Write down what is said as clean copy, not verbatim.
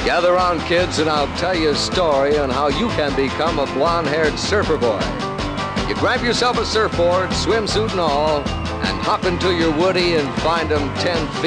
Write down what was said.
Gather round, kids, and I'll tell you a story on how you can become a blonde-haired surfer boy. You grab yourself a surfboard, swimsuit and all, and hop into your woody and find 'em 10 feet